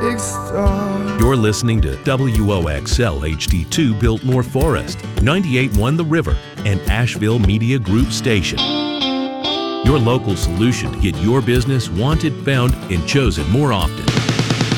big star. You're listening to WOXL HD2 Biltmore Forest, 98.1 The River, and Asheville Media Group Station. Your local solution to get your business wanted, found, and chosen more often.